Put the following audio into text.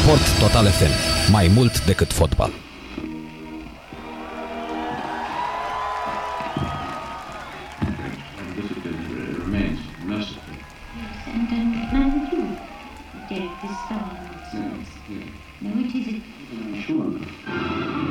Sport Total FM. Mai mult decât fotbal. Remains merciful. Yes, and you, Derek, this song. Yes, yes. Now, which is it? Sure.